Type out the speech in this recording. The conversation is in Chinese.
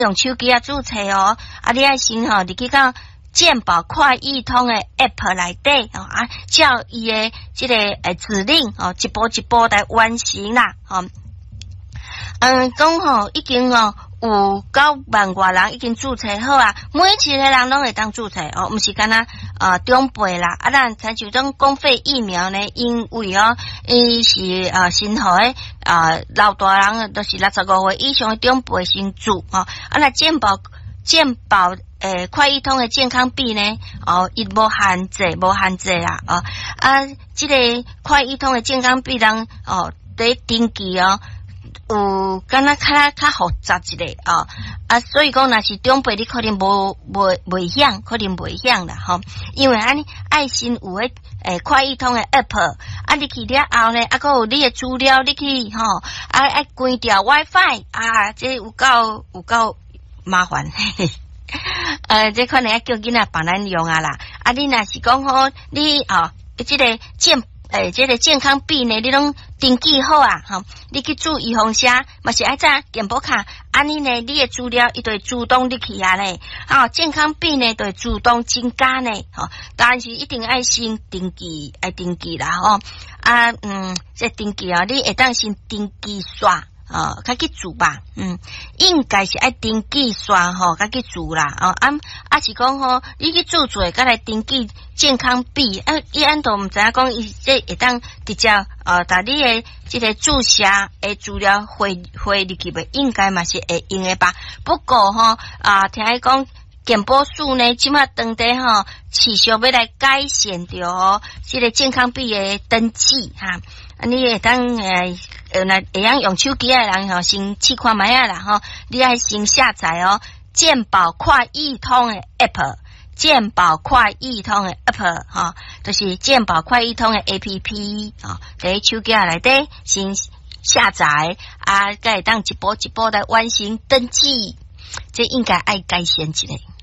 用手机注册哦，你爱先你去到健保快易通的 app 内底照伊的这个指令一步一步来完成啦讲已经有9万多人已经注册好啊，每一个人拢会当注册毋是干那长辈啦咱采取种公费疫苗呢，因为伊是新号的老大人都是65岁以上的长辈先注那健保快易通的健康币呢伊无限制啦这个快易通的健康币人得登记有敢若较复杂一个所以讲若是长辈你可能袂晓，可能袂晓啦因为你爱心有诶快易通诶 app 你去了后呢还有你诶资料你去爱关掉 WiFi 这有够麻烦这可能要叫囡仔帮咱用啦你若是讲你这个这个健康币呢，你拢登记好你去注意方式，嘛是爱在健保卡，尼呢，你的资料伊就会自动入去呢，健康币呢就会自动增加呢，但是一定爱先登记，啦这登记你会当先登记刷。较去做吧，应该是爱登记刷较去做啦，是讲你去做甲来登记健康币，伊安都毋知影讲伊这会当直接把你的这个注射的资料汇入去呗，应该嘛是会用的吧。不过听伊讲健保署呢，即马当地持续要来改善着这个健康币的登记你会当会用手机的人先试看卖啦你爱先下载健保快易通的 app， 健保快易通的 app 就是健保快易通的 app 在手机内底先下载才会当一步一步来完成登记，这应该爱改善一下。